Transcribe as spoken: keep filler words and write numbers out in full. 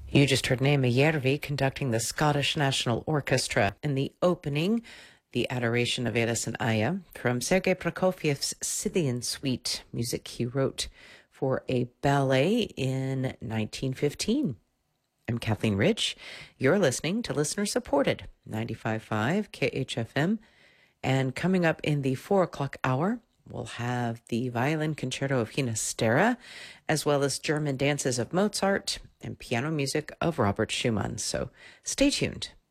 You just heard Naima Järvi conducting the Scottish National Orchestra. In the opening, the Adoration of Eros and Aya from Sergei Prokofiev's Scythian Suite, music he wrote for a ballet in nineteen fifteen. I'm Kathleen Rich. You're listening to listener-supported ninety-five point five K H F M. And coming up in the four o'clock hour, we'll have the Violin Concerto of Finisterra, as well as German dances of Mozart and piano music of Robert Schumann. So stay tuned.